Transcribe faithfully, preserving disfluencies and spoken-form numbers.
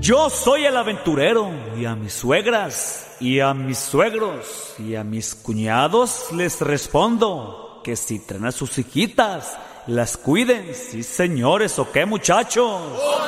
Yo soy el aventurero, y a mis suegras, y a mis suegros, y a mis cuñados les respondo que si traen a sus hijitas, las cuiden, sí señores, ¿o qué muchachos?